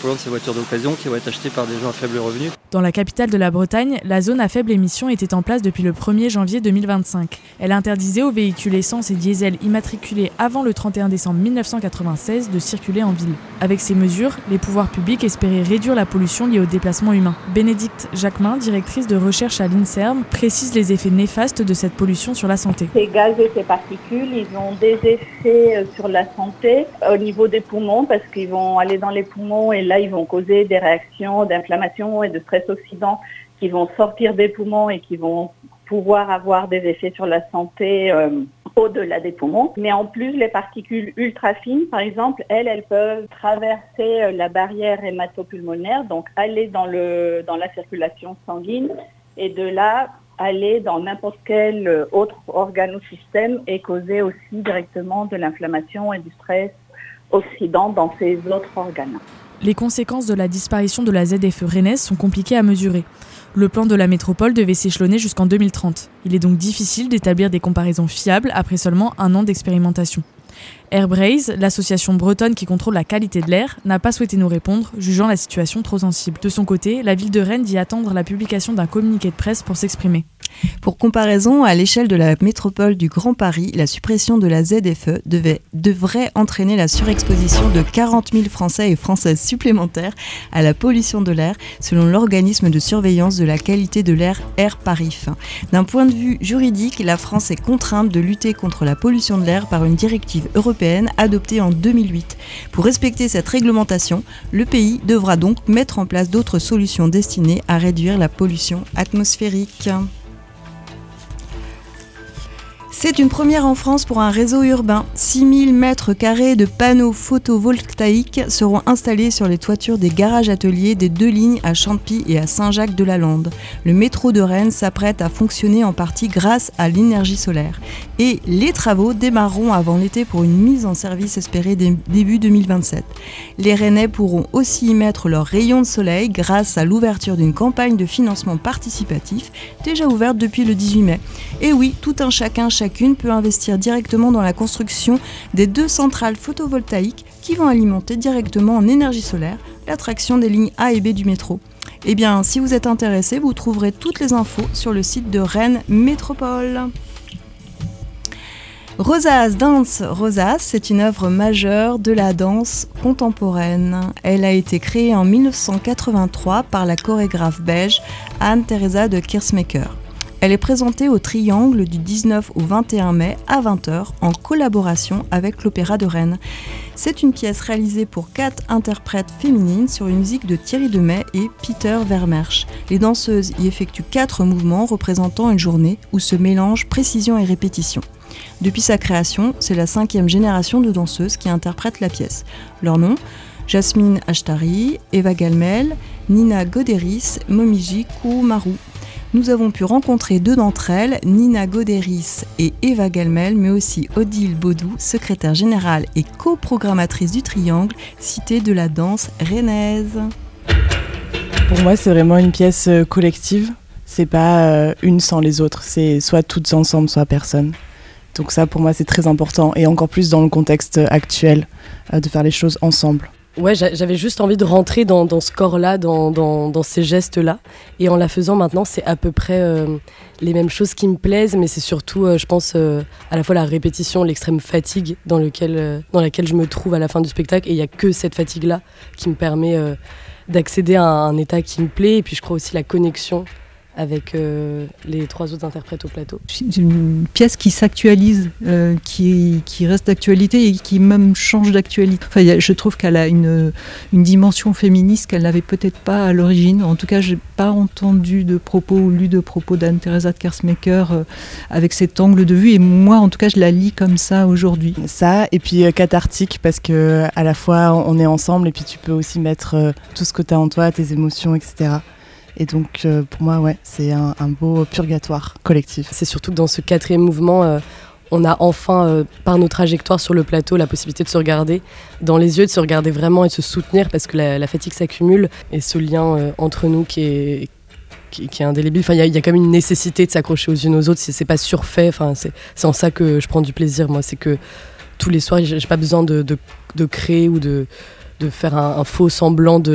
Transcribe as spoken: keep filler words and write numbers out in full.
probablement de ces voitures d'occasion qui vont être achetées par des gens à faible revenu. Dans la capitale de la Bretagne, la zone à faible émission était en place depuis le premier janvier deux mille vingt-cinq. Elle interdisait aux véhicules essence et diesel immatriculés avant le trente et un décembre mille neuf cent quatre-vingt-seize de circuler en ville. Avec ces mesures, les pouvoirs publics espéraient réduire la pollution liée au déplacement humain. Bénédicte Jacquemin, directrice de recherche à l'INSERM, précise les effets néfastes de cette pollution sur la santé. Ces gaz et ces particules, ils ont des effets sur la santé au niveau des poumons parce qu'ils vont aller dans les poumons et là ils vont causer des réactions d'inflammation et de stress oxydant qui vont sortir des poumons et qui vont pouvoir avoir des effets sur la santé euh, au-delà des poumons. Mais en plus, les particules ultra fines, par exemple, elles, elles peuvent traverser la barrière hématopulmonaire, donc aller dans le dans la circulation sanguine et de là aller dans n'importe quel autre organe ou système et causer aussi directement de l'inflammation et du stress oxydant dans ces autres organes. Les conséquences de la disparition de la Z F E rennaise sont compliquées à mesurer. Le plan de la métropole devait s'échelonner jusqu'en deux mille trente. Il est donc difficile d'établir des comparaisons fiables après seulement un an d'expérimentation. Airbraze, l'association bretonne qui contrôle la qualité de l'air, n'a pas souhaité nous répondre, jugeant la situation trop sensible. De son côté, la ville de Rennes dit attendre la publication d'un communiqué de presse pour s'exprimer. Pour comparaison, à l'échelle de la métropole du Grand Paris, la suppression de la Z F E devait, devrait entraîner la surexposition de quarante mille Français et Françaises supplémentaires à la pollution de l'air, selon l'organisme de surveillance de la qualité de l'air Air Paris. D'un point de vue juridique, la France est contrainte de lutter contre la pollution de l'air par une directive européenne adoptée en deux mille huit. Pour respecter cette réglementation, le pays devra donc mettre en place d'autres solutions destinées à réduire la pollution atmosphérique. C'est une première en France pour un réseau urbain. six mille mètres carrés de panneaux photovoltaïques seront installés sur les toitures des garages-ateliers des deux lignes à Champy et à Saint-Jacques-de-la-Lande. Le métro de Rennes s'apprête à fonctionner en partie grâce à l'énergie solaire. Et les travaux démarreront avant l'été pour une mise en service espérée dé- début deux mille vingt-sept. Les Rennais pourront aussi y mettre leurs rayons de soleil grâce à l'ouverture d'une campagne de financement participatif déjà ouverte depuis le dix-huit mai. Et oui, tout un chacun, chacune peut investir directement dans la construction des deux centrales photovoltaïques qui vont alimenter directement en énergie solaire l'attraction des lignes A et B du métro. Eh bien, si vous êtes intéressé, vous trouverez toutes les infos sur le site de Rennes Métropole. Rosas Dance. Rosas, c'est une œuvre majeure de la danse contemporaine. Elle a été créée en dix-neuf cent quatre-vingt-trois par la chorégraphe belge Anne-Theresa de Keersmaeker. Elle est présentée au Triangle du dix-neuf au vingt et un mai à vingt heures en collaboration avec l'Opéra de Rennes. C'est une pièce réalisée pour quatre interprètes féminines sur une musique de Thierry Demey et Peter Vermersch. Les danseuses y effectuent quatre mouvements représentant une journée où se mélangent précision et répétition. Depuis sa création, c'est la cinquième génération de danseuses qui interprètent la pièce. Leurs noms : Jasmine Ashtari, Eva Galmel, Nina Goderis, Momiji Koumarou. Nous avons pu rencontrer deux d'entre elles, Nina Goderis et Eva Galmel, mais aussi Odile Baudou, secrétaire générale et coprogrammatrice du Triangle, cité de la danse rennaise. Pour moi, c'est vraiment une pièce collective. C'est pas euh, une sans les autres. C'est soit toutes ensemble, soit personne. Donc ça, pour moi, c'est très important. Et encore plus dans le contexte actuel, euh, de faire les choses ensemble. Ouais, j'avais juste envie de rentrer dans, dans ce corps-là, dans, dans, dans ces gestes-là. Et en la faisant maintenant, c'est à peu près euh, les mêmes choses qui me plaisent, mais c'est surtout, euh, je pense, euh, à la fois la répétition, l'extrême fatigue dans, lequel, euh, dans laquelle je me trouve à la fin du spectacle. Et il n'y a que cette fatigue-là qui me permet euh, d'accéder à un, un état qui me plaît. Et puis je crois aussi la connexion avec euh, les trois autres interprètes au plateau. C'est une pièce qui s'actualise, euh, qui, qui reste d'actualité et qui même change d'actualité. Enfin, y a, je trouve qu'elle a une, une dimension féministe qu'elle n'avait peut-être pas à l'origine. En tout cas, je n'ai pas entendu de propos ou lu de propos d'Anne-Theresa de Keersmaeker euh, avec cet angle de vue. Et moi, en tout cas, je la lis comme ça aujourd'hui. Ça, et puis euh, cathartique, parce qu'à la fois, on est ensemble et puis tu peux aussi mettre euh, tout ce que tu as en toi, tes émotions, et cetera. Et donc, euh, pour moi, ouais, c'est un, un beau purgatoire collectif. C'est surtout que dans ce quatrième mouvement, euh, on a enfin, euh, par nos trajectoires sur le plateau, la possibilité de se regarder dans les yeux, de se regarder vraiment et de se soutenir parce que la, la fatigue s'accumule. Et ce lien euh, entre nous qui est, qui, qui est indélébile, enfin, il y a, y a quand même une nécessité de s'accrocher aux unes aux autres, c'est, c'est pas surfait. Enfin, c'est, c'est en ça que je prends du plaisir, moi. C'est que tous les soirs, j'ai, j'ai pas besoin de, de, de créer ou de, de faire un, un faux semblant de